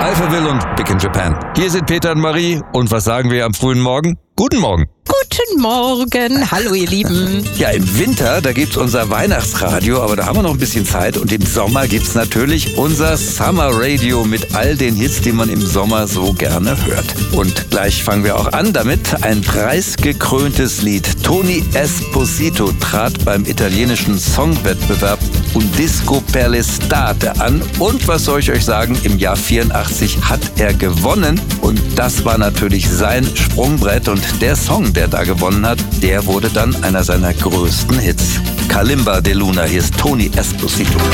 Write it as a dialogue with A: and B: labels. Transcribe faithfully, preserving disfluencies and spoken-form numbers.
A: Alphaville und Big in Japan. Hier sind Peter und Marie und was sagen wir am frühen Morgen? Guten Morgen.
B: Guten Morgen. Hallo ihr Lieben.
A: Ja, im Winter, da gibt's unser Weihnachtsradio, aber da haben wir noch ein bisschen Zeit. Und im Sommer gibt's natürlich unser Summer Radio mit all den Hits, die man im Sommer so gerne hört. Und gleich fangen wir auch an damit. Ein preisgekröntes Lied. Tony Esposito trat beim italienischen Songwettbewerb Undisco per l'Estate an. Und was soll ich euch sagen, im Jahr vierundachtzig hat er gewonnen. Und das war natürlich sein Sprungbrett. Und der Song, der da gewonnen hat, der wurde dann einer seiner größten Hits. Kalimba de Luna, hier ist Tony Esposito.